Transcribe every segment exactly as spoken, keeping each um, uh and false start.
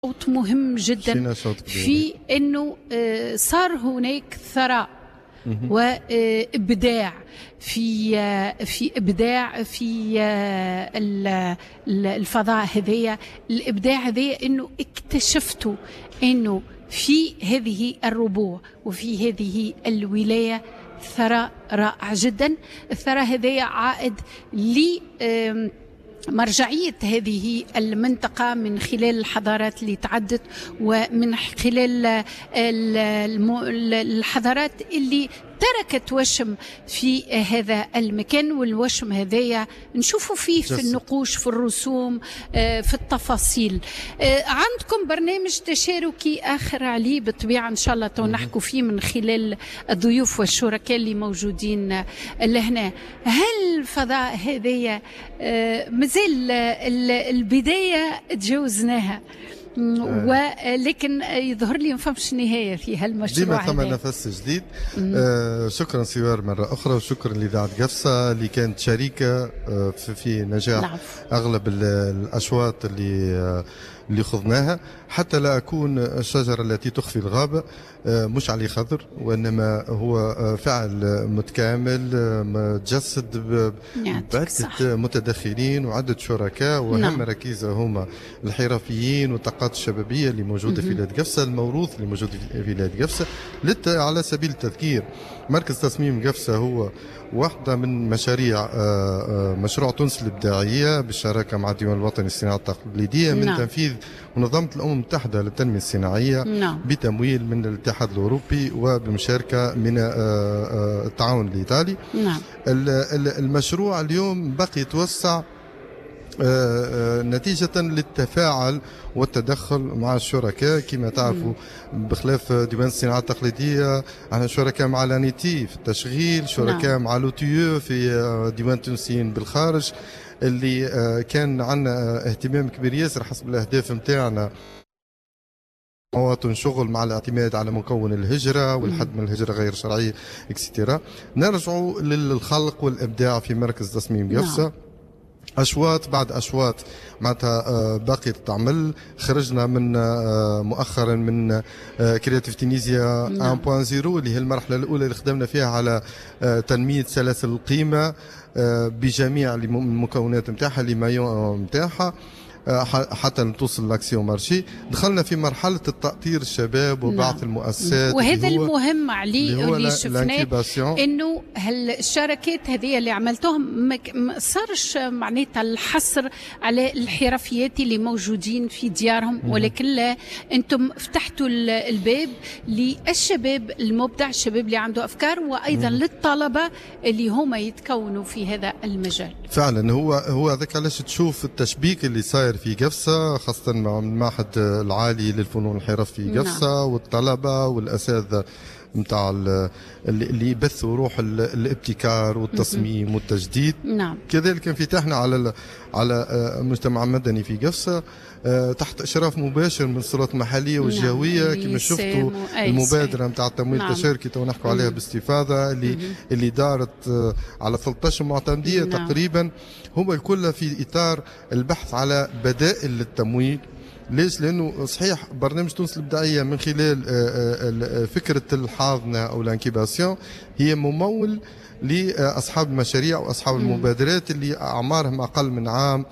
صوت مهم جدا في انه صار هناك ثراء وابداع في في ابداع في الفضاء هذايا. الابداع هذايا انه اكتشفتوا انه في هذه الربوع وفي هذه الولايه ثراء رائع جدا. الثراء هذايا عائد ل مرجعية هذه المنطقة من خلال الحضارات اللي تعدت ومن خلال الحضارات اللي تركت وشم في هذا المكان. والوشم هذايا نشوفوا فيه في النقوش، في الرسوم، في التفاصيل. عندكم برنامج تشاركي آخر عليه بالطبيعة إن شاء الله نحكوا فيه من خلال الضيوف والشركاء اللي موجودين لهنا. هل الفضاء هذايا مازال البداية تجاوزناها ولكن يظهر لي ما فهمش نهايه في هالمشروع ديما ثم نفس جديد. آه شكرا سوار مره اخرى، وشكرا لاذاعه قفصه اللي كانت شريكه آه في, في نجاح نعم. اغلب الاشواط اللي آه اللي خضناها، حتى لا أكون الشجرة التي تخفي الغابة. مش علي خضر، وإنما هو فعل متكامل متجسد بعدة متدخلين وعدة شركاء، وأهم نعم. ركيزة هما الحرفيين والطاقات الشبابية اللي موجودة في بلاد قفصة، الموروث اللي موجود في بلاد قفصة. على سبيل التذكير، مركز تصميم قفصة هو واحدة من مشاريع مشروع تونس الإبداعية بالشراكة مع الديوان الوطني للصناعة التقليدية من نعم. تنفيذ منظمة الأمم المتحدة للتنمية الصناعية نعم. بتمويل من الاتحاد الأوروبي وبمشاركة من التعاون الإيطالي نعم. المشروع اليوم بقي يتوسع نتيجة للتفاعل والتدخل مع الشركاء. كما تعرفوا بخلاف ديوان الصناعة التقليدية، احنا شركاء مع لانيتي في التشغيل، شركاء نعم. مع لوتيو في ديوان التونسيين بالخارج، اللي كان عندنا اهتمام كبير ياسر حسب الأهداف متاعنا مواطن شغل مع الاعتماد على مكون الهجرة والحد من الهجرة غير شرعية اكسترا. نرجعوا للخلق والإبداع في مركز تصميم قفصة نعم. أشواط بعد أشواط معناتها باقي تعمل. خرجنا من مؤخرا من كرياتيف تونيزيا واحد نقطة صفر اللي هي المرحلة الأولى اللي خدمنا فيها على تنمية سلاسل القيمة بجميع المكونات نتاعها لمايون نتاعها حتى توصل لاكسيون مارشي. دخلنا في مرحله التأطير الشباب وبعث نعم. المؤسسات، وهذا المهم عليه اللي, اللي شفناه انه هالشركات هذه اللي عملتوهم ما صارش معناتها الحصر على الحرفيات اللي موجودين في ديارهم، ولكن لا، انتم فتحتوا الباب للشباب المبدع، الشباب اللي عنده افكار، وايضا مم. للطلبه اللي هما يتكونوا في هذا المجال. فعلا هو هو هذاك علاش تشوف التشبيك اللي صاير في قفصة، خاصة مع المعهد العالي للفنون الحرف في قفصة نعم. والطلبة والأساتذة متاع اللي يبثوا روح الابتكار والتصميم والتجديد نعم. كذلك انفتاحنا على على مجتمع مدني في قفصة تحت إشراف مباشر من السلطات المحلية والجهوية نعم. كما شفتوا المبادرة متاع التمويل نعم. التشاركي تو نحكوا عليها باستفاضة اللي مم. اللي دارت على ثلاثة عشر معتمدية نعم. تقريبا، هم الكل في إطار البحث على بدائل للتمويل. ليش؟ لأنه صحيح برنامج تونس الإبداعية من خلال فكرة الحاضنة أو الانكيباسيون هي ممول لأصحاب المشاريع وأصحاب المبادرات اللي أعمارهم أقل من عام،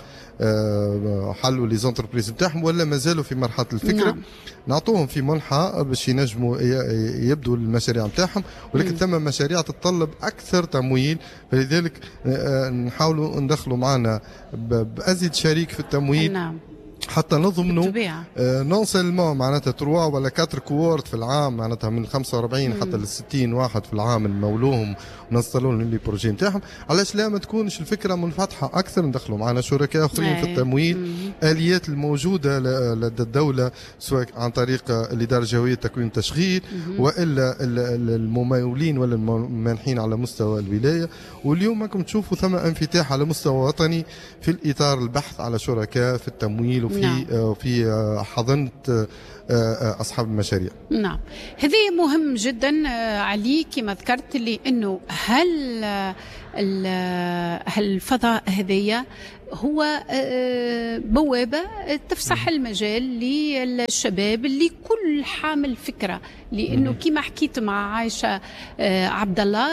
حلوا لي زونتربريز نتاعهم ولا مازالوا في مرحله الفكره نعم. نعطوهم في منحه باش ينجموا يبدوا المشاريع نتاعهم، ولكن ثم مشاريع تتطلب اكثر تمويل، فلذلك نحاولوا ندخلوا معنا بازيد شريك في التمويل نعم. حتى نضمنوا نون سيلمون معناتها تروا ولا كاتر كوورت في العام، معناتها من خمسة وأربعين مم. حتى ل ستين واحد في العام نمولوهم ونوصلوا لهم لي بروجي نتاعهم. علاش لا ما تكونش الفكره منفتحه اكثر، ندخلوا معنا شركاء اخرين في التمويل. مم. اليات الموجوده لدى الدوله سواء عن طريق الاداره الجهويه لتكوين التشغيل مم. والا الممولين ولا المانحين على مستوى الولايه. واليوم راكم تشوفوا ثم انفتاح على مستوى وطني في الاطار البحث على شركاء في التمويل وفي نعم. في حضنة أصحاب المشاريع. نعم، هذه مهم جدا علي كما ذكرت لي أنه هل الفضاء هذية هو بوابة تفسح المجال للشباب اللي كل حامل فكرة، لأنه كما حكيت مع عائشة عبد الله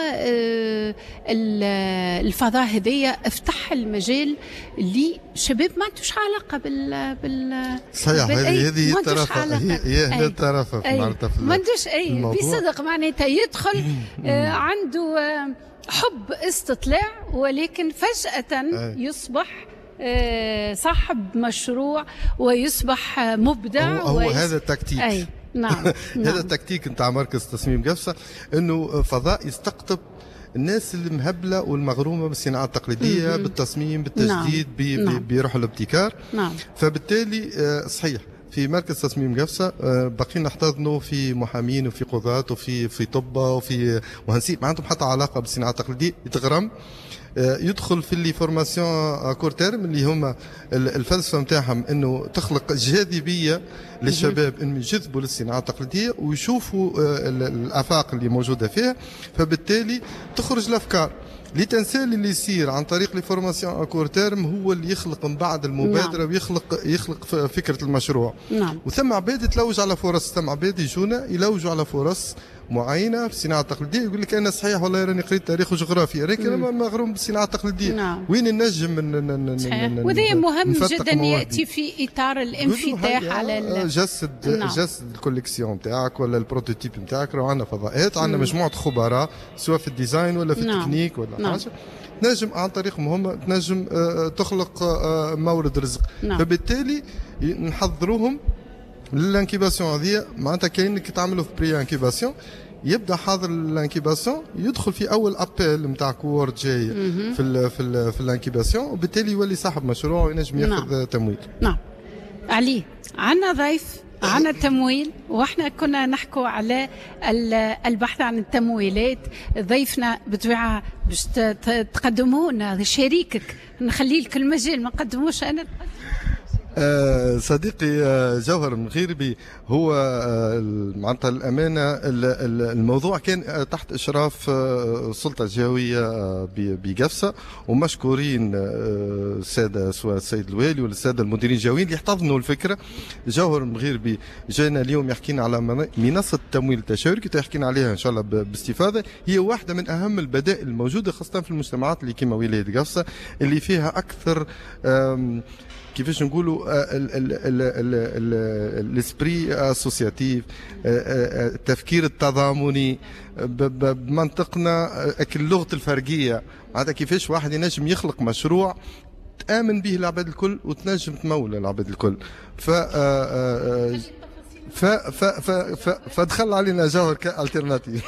الفضاء هذية افتح المجال لشباب ما عندوش علاقة بال بال صحيح. هذه هذه الطرفة هي هي الطرفة معناتها ما عندوش أي بصدق معناتها يدخل عنده حب استطلاع، ولكن فجأة يصبح صاحب مشروع ويصبح مبدع. هو, هو هذا التكتيك. أي نعم. هذا التكتيك نتاع مركز تصميم قفصة، انه فضاء يستقطب الناس المهبله والمغرومه بالصناعه التقليديه، م-م. بالتصميم بالتجديد، نعم. بروح الابتكار. نعم. فبالتالي صحيح في مركز تصميم قفصة باقيين نحتضنوا في محامين وفي قضاة وفي في طبة وفي مهندسين ما عندهم حتى علاقة بالصناعة التقليدية، يتغرم يدخل في اللي فورماسيون كور تيرم اللي هما الفلسفه نتاعهم انه تخلق جاذبيه للشباب انه يجذبوا للصناعه التقليديه ويشوفوا الافاق اللي موجوده فيها، فبالتالي تخرج الافكار. لتنسال اللي يصير عن طريق لي فورماسيون كور تيرم هو اللي يخلق من بعد المبادره. نعم. ويخلق يخلق فكره المشروع. نعم. وثم عباد تلوج على فرص، ثم عباد يجونا يلوجوا على فرص معينه في الصناعه التقليديه، يقول لك انا صحيح والله راني قريت تاريخ وجغرافيا لكن انا مغروم بالصناعه التقليديه. نعم. وين نجم وهذا مهم جدا ياتي في اطار الانفتاح على جسد. نعم. جسد الكوليكسيون نتاعك ولا البروتوتيب نتاعك. راه عندنا فضاءات، عندنا مجموعه خبراء سواء في الديزاين ولا في نعم. التكنيك ولا نعم. حاجه تنجم عن طريقهم هم تنجم تخلق مورد رزق. نعم. فبالتالي نحضروهم للانكيباسيون هذه. معناتها كاينك تعملوا في بري انكيباسيون، يبدا حاضر الانكيباسيون يدخل في اول ابيل نتاع كوورد جاي في ال في ال في الانكيباسيون، وبالتالي يولي صاحب مشروع وينجم ياخذ نعم. تمويل. نعم. علي عندنا ضيف، عندنا تمويل، واحنا كنا نحكوا على البحث عن التمويلات. ضيفنا بطبيعه باش تقدموا لنا شريكك، نخلي لك المجال ما نقدموش انا. آه صديقي آه جوهر المغيربي هو آه معناتها الامانه الموضوع كان تحت اشراف آه السلطه الجهويه آه بقفصه، ومشكورين آه الساده سواء السيد الوالي ولا الساده المديرين الجويين اللي احتضنوا الفكره. جوهر المغيربي جانا اليوم يحكينا على منصه التمويل التشاركي، تحكينا عليها ان شاء الله باستفاضه. هي واحده من اهم البدائل الموجوده خاصه في المجتمعات اللي كما ولايه قفصه اللي فيها اكثر كيفاش نقولوا الاسبري اسوسياتيف، التفكير التضامني بمنطقنا، اللغه الفرقيه. هذا كيفاش واحد ينجم يخلق مشروع تآمن به العباد الكل وتنجم تمول العباد الكل. ف ف ف ف فدخل علينا جوهر كالترناتيف.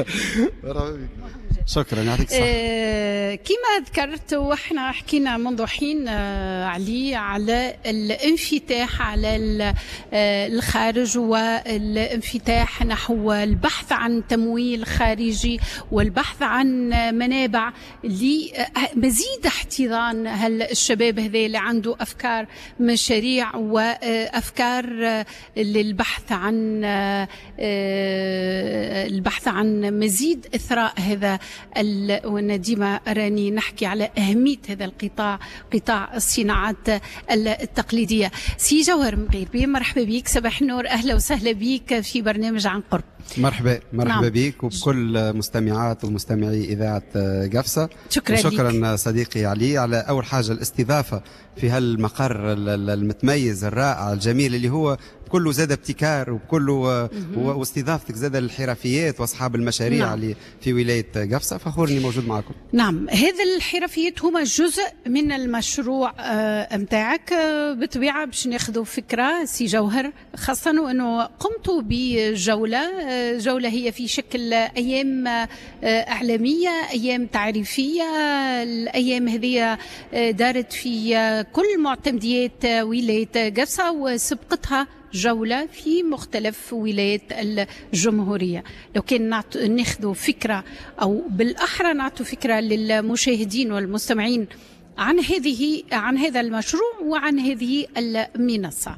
شكرا يعطيك الصحة. آه كما ذكرت واحنا حكينا منذ حين آه علي على الانفتاح على آه الخارج والانفتاح نحو البحث عن تمويل خارجي والبحث عن منابع لمزيد احتضان هالشباب هذا اللي عنده افكار مشاريع وافكار للبحث عن آه البحث عن مزيد اثراء هذا. وانا ديما راني نحكي على أهمية هذا القطاع، قطاع الصناعات التقليدية. سي جوهر مغيربي مرحبا بك، صباح النور، أهلا وسهلا بك في برنامج عن قرب. مرحبا مرحبا نعم. بك وبكل مستمعات ومستمعي إذاعة قفصة. شكرا شكرا ليك. صديقي علي على أول حاجة الاستضافة في هالمقر المتميز الرائع الجميل اللي هو كله زاد ابتكار وكله واستضافتك زاد الحرفيات واصحاب المشاريع نعم. اللي في ولايه قفصه. فخور اني موجود معكم. نعم، هذا الحرفيات هما جزء من المشروع نتاعك. آه بطبيعه باش ناخذوا فكره سي جوهر، خاصه وانه قمتوا بجوله. آه جوله هي في شكل ايام آه اعلاميه، ايام تعريفيه. الايام هذه دارت في آه كل معتمديات آه ولايه قفصه، وسبقتها جولة في مختلف ولايات الجمهورية. لو كان ناخذوا فكرة أو بالأحرى نعطوا فكرة للمشاهدين والمستمعين عن هذه عن هذا المشروع وعن هذه المنصة.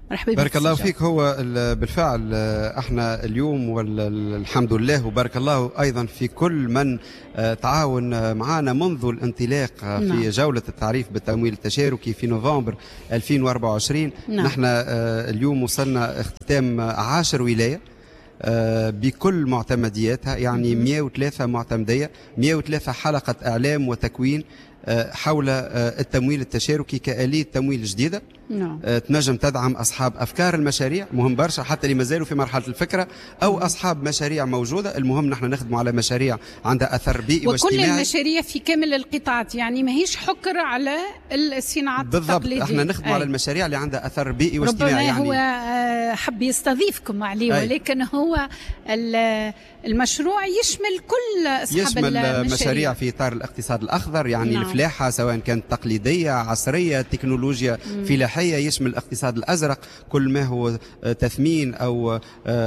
مرحبا بارك الله فيك. هو بالفعل احنا اليوم والحمد لله وبارك الله ايضا في كل من تعاون معنا منذ الانطلاق في نعم. جولة التعريف بالتمويل التشاركي في نوفمبر ألفين وأربعة وعشرين. نعم. نحن اليوم وصلنا اختتام عشر ولاية بكل معتمدياتها، يعني مئة وثلاثة معتمدية، مئة وثلاثة حلقة إعلام وتكوين حول التمويل التشاركي كآلية تمويل جديدة. نعم. تنجم تدعم أصحاب أفكار المشاريع، مهم برشا حتى اللي مازالوا في مرحلة الفكرة، أو أصحاب مشاريع موجودة. المهم نحن نخدموا على مشاريع عندها أثر بيئي واجتماعي، وكل المشاريع في كامل القطاعات، يعني ما هيش حكر على الصناعات بالضبط. التقليدية. احنا نخدموا على المشاريع اللي عندها أثر بيئي واجتماعي. ربما يعني هو حب يستضيفكم عليه، ولكن هو المشروع يشمل كل أصحاب يشمل المشاريع. مشاريع في إطار الاقتصاد الأخضر، يعني نعم. الفلاحة سواء كانت تقليدية عصرية تكنولوجيا مم. فلاحية، يشمل الاقتصاد الأزرق، كل ما هو تثمين أو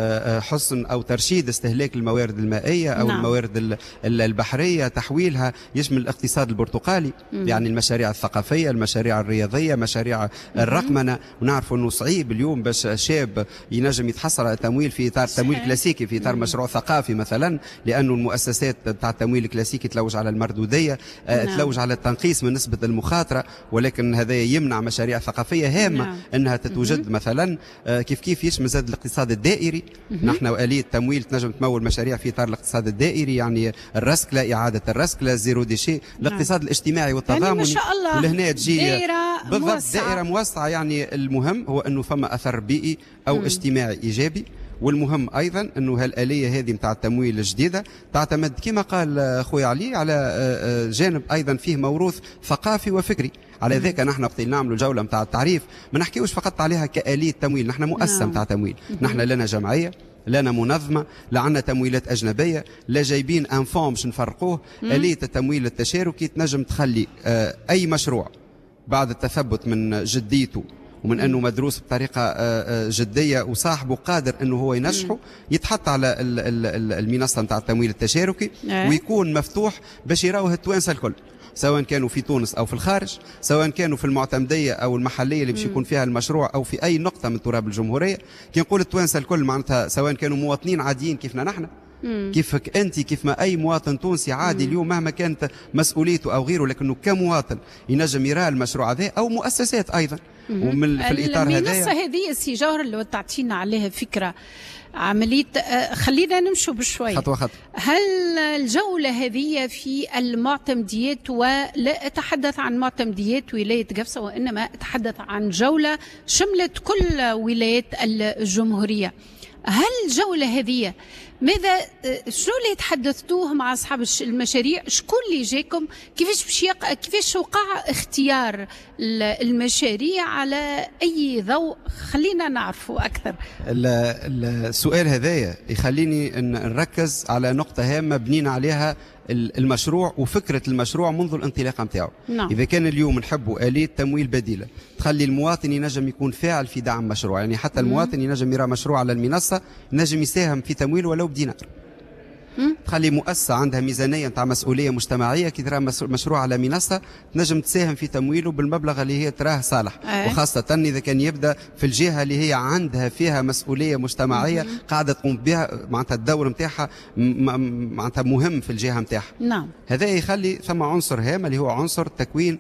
حسن أو ترشيد استهلاك الموارد المائية أو نعم. الموارد البحرية تحويلها، يشمل الاقتصاد البرتقالي مم. يعني المشاريع الثقافية، المشاريع الرياضية، مشاريع الرقمنة. ونعرف أنه صعيب اليوم باش شاب ينجم يتحصل على تمويل في إطار تمويل كلاسيكي، في إطار مم. مشروع ثقافي مثلا، لأنه المؤسسات بتاع التمويل الكلاسيكي تلوج على المردودية، نعم. تلوج على التنقيص من نسبة المخاطرة، ولكن هذا يمنع مشاريع ثقافية هامة نعم. أنها تتوجد. مم. مثلا كيف كيف يشمل زاد الاقتصاد الدائري. مم. نحن وآلية تمويل تنجم تمول مشاريع في إطار الاقتصاد الدائري، يعني الرسكلة، إعادة الرسكلة، زيرو ديشي، الاقتصاد نعم. الاجتماعي والتضامني. يعني ما شاء الله ولهنا تجي دائرة بالضبط موسعة. دائرة موسعة. يعني المهم هو أنه فما أثر بيئي أو مم. اجتماعي إيجابي. والمهم ايضا انه هالاليه هذه نتاع التمويل الجديده تعتمد كما قال خويا علي على جانب ايضا فيه موروث ثقافي وفكري. على ذاك نحن وقت نعملوا جوله نتاع التعريف ما نحكيوش فقط عليها كاليه تمويل، نحن مؤسسه نتاع تمويل، نحن لنا جمعيه، لنا منظمه، لا عندنا تمويلات اجنبيه، لا جايبين ان فون باش نفرقوه. اليه التمويل التشاركي تنجم تخلي اي مشروع بعد التثبت من جديته ومن أنه مدروس بطريقة جدية وصاحبه قادر أنه هو ينجحه، يتحط على المنصة نتاع التمويل التشاركي ويكون مفتوح باش يراوه التوانسة الكل، سواء كانوا في تونس أو في الخارج، سواء كانوا في المعتمدية أو المحلية اللي باش يكون فيها المشروع، أو في أي نقطة من تراب الجمهورية. كي نقول التوانسة الكل معناتها سواء كانوا مواطنين عاديين كيفنا نحن، كيفك أنت، كيف ما أي مواطن تونسي عادي اليوم مهما كانت مسؤوليته أو غيره، لكنه كمواطن ينجم يرى المشروع هذا، أو مؤسسات أيضا. ومن في الإطار هذا المنصة هذه سي جوهر اللي تعطينا عليها فكرة عملية، خلينا نمشوا بشوي خطوة خطوة. هل الجولة هذه في المعتمديات، ولا أتحدث عن معتمديات ولاية قفصة وإنما أتحدث عن جولة شملت كل ولايات الجمهورية، هل الجولة هذه ماذا شنو اللي تحدثتوه مع اصحاب المشاريع؟ شكون اللي جاكم؟ كيفاش باش يق... كيفاش وقع اختيار المشاريع على اي ضوء؟ خلينا نعرفوا اكثر. السؤال هذايا يخليني نركز على نقطة هامة بنينا عليها المشروع وفكرة المشروع منذ الانطلاقة نتاعو. نعم. إذا كان اليوم نحبوا آلية تمويل بديلة تخلي المواطن ينجم يكون فاعل في دعم مشروع، يعني حتى المواطن ينجم يرى مشروع على المنصة ينجم يساهم في تمويل ولو بدينار. تخلي مؤسسة عندها ميزانية نتاع مسؤولية مجتمعية كي ترى مشروع على منصة تنجم تساهم في تمويله بالمبلغ اللي هي تراه صالح. أه. وخاصة إذا كان يبدأ في الجهة اللي هي عندها فيها مسؤولية مجتمعية قاعدة تقوم بها، معناتها الدور نتاعها معناتها مهم في الجهة نتاعها. نعم. هذا يخلي ثم عنصر هام اللي هو عنصر تكوين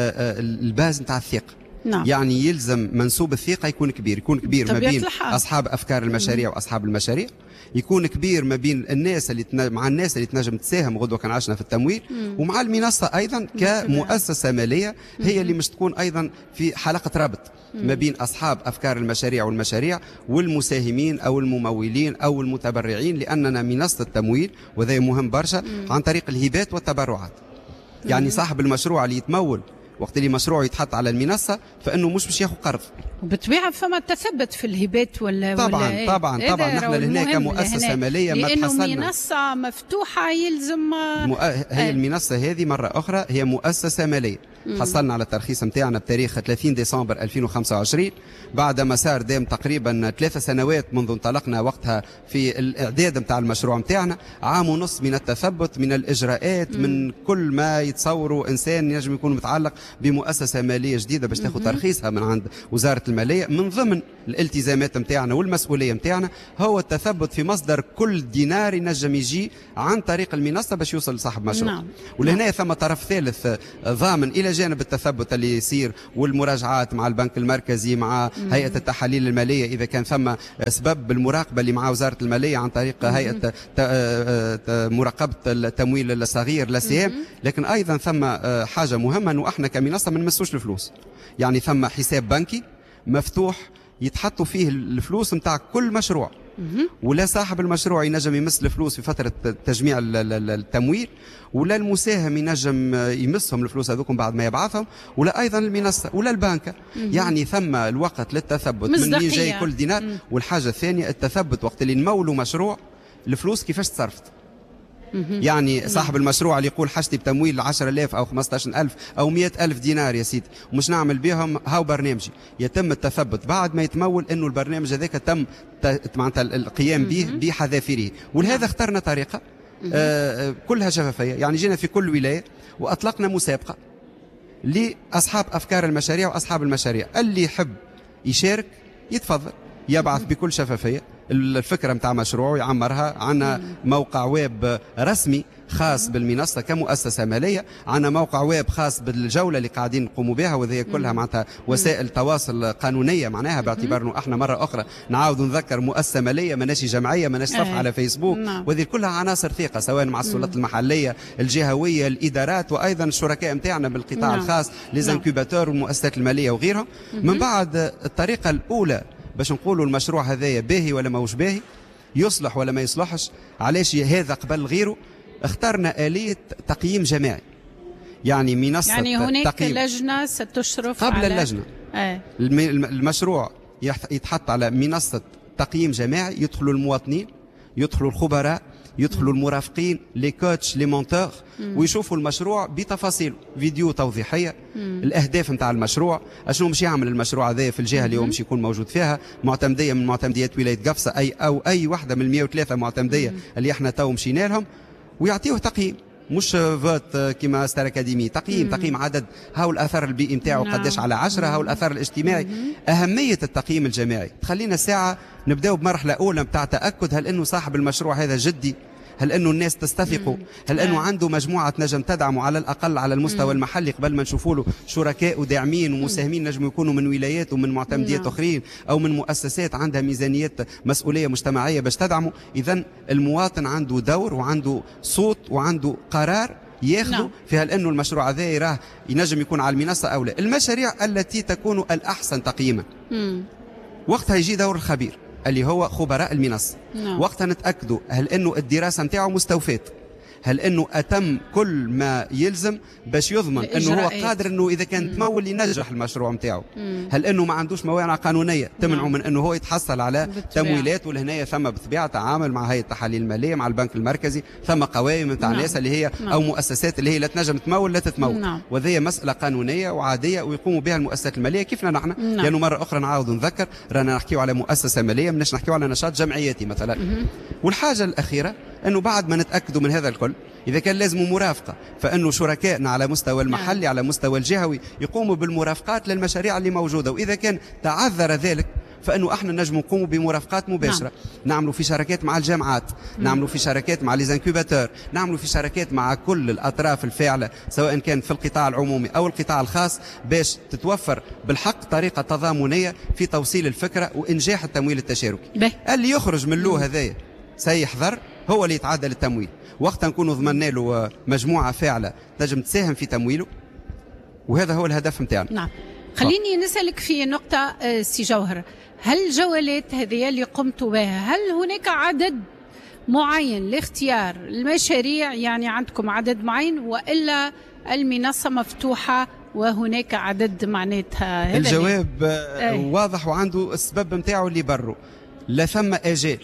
الباز نتاع الثقة. نعم. يعني يلزم منسوب الثقة يكون كبير، يكون كبير ما بين أصحاب أفكار المشاريع وأصحاب المشاريع، يكون كبير ما بين الناس اللي تن... مع الناس اللي تنجم تساهم غدوة كان عشنا في التمويل، مم. ومع المنصة أيضا كمؤسسة مالية هي مم. اللي مش تكون أيضا في حلقة رابط مم. ما بين أصحاب أفكار المشاريع والمشاريع والمساهمين أو الممولين أو المتبرعين، لأننا منصة التمويل وذا مهم برشا عن طريق الهبات والتبرعات. مم. يعني صاحب المشروع اللي يتمول وقت اللي مشروع يتحط على المنصة فإنه مش باش ياخذ قرض، وبالطبيعة فما تثبت في الهبات ولا طبعا ولا طبعا طبعا نحن لهنا كمؤسسة مالية ما تحصلنا، لأنه منصة مفتوحة يلزم مؤ... هي المنصة هذه مرة أخرى هي مؤسسة مالية. مم. حصلنا على الترخيص نتاعنا بتاريخ ثلاثين ديسمبر ألفين وخمسة وعشرين بعد مسار دام تقريبا ثلاث سنوات منذ انطلقنا وقتها في الإعداد نتاع المشروع نتاعنا، عام ونص من التثبت من الإجراءات. مم. من كل ما يتصوروا إنسان ينجم يكون متعلق بمؤسسه ماليه جديده باش تاخذ ترخيصها من عند وزاره الماليه. من ضمن الالتزامات نتاعنا والمسؤوليه نتاعنا هو التثبت في مصدر كل دينار ينجم يجي عن طريق المنصه باش يوصل لصاحب مشروع. نعم. ولهنا ثم طرف ثالث ضامن الى جانب التثبت اللي يصير والمراجعات مع البنك المركزي مع مم. هيئه التحاليل الماليه اذا كان ثم اسباب المراقبه اللي مع وزاره الماليه عن طريق مم. هيئه مراقبه التمويل الصغير لاسيام. لكن ايضا ثم حاجه مهمه انه احنا كمنصه ما نمسوش الفلوس، يعني ثم حساب بنكي مفتوح يتحطوا فيه الفلوس نتاع كل مشروع، ولا صاحب المشروع ينجم يمس الفلوس في فتره تجميع التمويل، ولا المساهم ينجم يمسهم الفلوس هذوكم بعد ما يبعثهم، ولا ايضا المنصه ولا البنكه. يعني ثم الوقت للتثبت من وين جاي كل دينار. مم. والحاجه الثانيه التثبت وقت اللي نمولوا مشروع الفلوس كيفاش تصرفت. يعني صاحب المشروع اللي يقول حاجتي بتمويل عشرة آلاف أو خمسة عشر ألف أو مئة ألف دينار يا سيدي ومش نعمل بهم هاو برنامجي، يتم التثبت بعد ما يتمول أنه البرنامج هذاك تم معناتها القيام به بحذافيره. ولهذا اخترنا طريقة آه كلها شفافية. يعني جينا في كل ولاية وأطلقنا مسابقة لأصحاب أفكار المشاريع وأصحاب المشاريع، اللي يحب يشارك يتفضل يبعث بكل شفافية الفكرة متاع مشروع ويعمرها. عنا موقع ويب رسمي خاص بالمنصة كمؤسسة مالية، عنا موقع ويب خاص بالجولة اللي قاعدين نقوموا بها، وهذه كلها معناتها وسائل تواصل قانونية معناها، باعتبار انه احنا مرة أخرى نعاود نذكر مؤسسة مالية ماناش جمعية ماناش صفحة على فيسبوك. وهذه كلها عناصر ثقة سواء مع السلطات المحلية الجهوية الإدارات وأيضا الشركاء متاعنا بالقطاع الخاص ليزانكوباتور والمؤسسات المالية وغيرهم. من بعد الطريقة الأولى باش نقولوا المشروع هذايا باهي ولا ماهوش باهي، يصلح ولا ما يصلحش، علاش هذا قبل غيره، اخترنا آلية تقييم جماعي. يعني منصة يعني هناك تقييم لجنة ستشرف قبل على اللجنة. آه. المشروع يتحط على منصة تقييم جماعي، يدخلوا المواطنين، يدخلوا الخبراء، يدخلوا المرافقين، لي كوتش، لي مونتور، ويشوفوا المشروع بتفاصيل، فيديو توضيحيه، مم. الاهداف نتاع المشروع، اشنو باش يعمل المشروع هذا في الجهه اللي هو باش يكون موجود فيها، معتمديه من معتمديات ولايه قفصه اي او اي واحده من مئة وثلاثة معتمديه مم. اللي احنا تو مشينا لهم، ويعطيوه تقييم مش فوت كما ستار اكاديمي، تقييم مم. تقييم عدد، هاو الاثر البيئي نتاعو نعم. قداش على عشرة، هاو الاثر الاجتماعي. مم. اهميه التقييم الجماعي تخلينا ساعه نبداو بمرحله اولى نتاع تاكد هل انه صاحب المشروع هذا جدي، هل انه الناس تستثقوا، هل انه عنده مجموعه نجم تدعمه على الاقل على المستوى مم. المحلي، قبل ما نشوفوا له شركاء وداعمين ومساهمين نجموا يكونوا من ولايات ومن معتمديات نعم. اخرين او من مؤسسات عندها ميزانيات مسؤوليه مجتمعيه باش تدعمه. اذا المواطن عنده دور وعنده صوت وعنده قرار ياخذوا نعم. في هل انه المشروع هذا راه ينجم يكون على المنصه او لا. المشاريع التي تكون الاحسن تقييما مم. وقتها يجي دور الخبير اللي هو خبراء المنصة. نعم. وقتها نتأكدوا هل انه الدراسة نتاعه مستوفاة، هل انه اتم كل ما يلزم باش يضمن انه هو قادر انه اذا كان تمول ينجح المشروع نتاعو، هل انه ما عندوش موانع قانونيه تمنعه نعم. من انه هو يتحصل على بالطبيعة. تمويلات. ولهنا ثم بالطبيعه تعامل مع هيئه التحاليل الماليه مع البنك المركزي، ثم قوائم نتاع الناس نعم. اللي هي نعم. او مؤسسات اللي هي لا تنجم تمول لا تتمول نعم. وهذه مساله قانونيه وعاديه ويقوموا بها المؤسسات الماليه كيفنا نحن نعم. لانه يعني مره اخرى نعاود نذكر رانا نحكيو على مؤسسه ماليه ماناش نحكيو على نشاط جمعياتي مثلا. مم. والحاجه الاخيره انه بعد ما نتاكدوا من هذا الكل، إذا كان لازم مرافقة، فإنه شركائنا على مستوى المحلي على مستوى الجهوي يقوموا بالمرافقات للمشاريع اللي موجودة، وإذا كان تعذر ذلك فإنه احنا نجم نقوموا بمرافقات مباشرة. نعم. نعملوا في شراكات مع الجامعات، مم. نعملوا في شراكات مع ليزانكوباتور، نعملوا في شراكات مع كل الأطراف الفاعلة سواء كان في القطاع العمومي أو القطاع الخاص، باش تتوفر بالحق طريقة تضامنية في توصيل الفكرة وإنجاح التمويل التشاركي. بي. اللي يخرج من له هذايا سيحذر هو اللي يتعدى للتمويل، وقتا نكونوا ضمننا له مجموعة فاعلة تنجم تساهم في تمويله، وهذا هو الهدف نتاعنا. نعم. خليني نسألك في نقطة سي جوهر، هل الجولات هذه اللي قمتوا بها هل هناك عدد معين لاختيار المشاريع؟ يعني عندكم عدد معين وإلا المنصة مفتوحة وهناك عدد معناتها؟ الجواب أي. واضح وعنده السبب نتاعو اللي برو، لا ثم أجال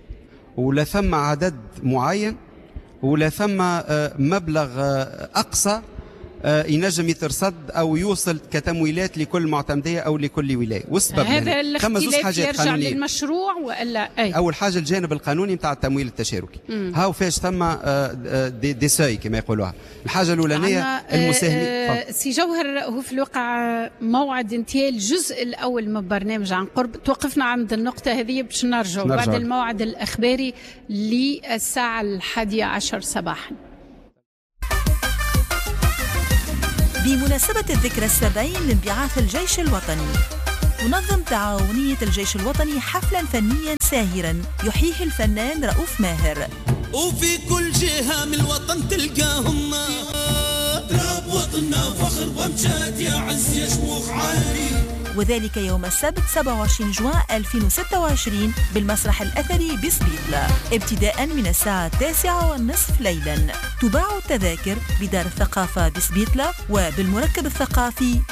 ولا ثم عدد معين ولا ثم مبلغ أقصى ينجم يترصد أو يوصل كتمويلات لكل معتمدية أو لكل ولاية. والسبب هذا الاختلاف يرجع قانونية. للمشروع ولا أي؟ أول حاجة الجانب القانوني متاع التمويل التشاركي. هاو فاش ثم دي, دي سوي كما يقولوها. الحاجة الأولانية المساهمين. سي جوهر، هو في الواقع موعد انتهاء الجزء الأول من برنامج عن قرب، توقفنا عند النقطة هذه باش نرجع بعد الموعد الأخباري للساعة الحادية عشر صباحا. بمناسبة الذكرى السبعين لانبعاث الجيش الوطني، تنظم تعاونية الجيش الوطني حفلا فنيا ساهرا يحييه الفنان رؤوف ماهر. وفي كل جهة من الوطن تلقاهم تراب وطننا فخر وامجاد يا عز يا شموخ عالي. وذلك يوم السبت سبعة وعشرين جوان ألفين وستة وعشرين بالمسرح الأثري بسبيطلة ابتداء من الساعة التاسعة والنصف ليلا. تباع التذاكر بدار الثقافة بسبيطلة وبالمركب الثقافي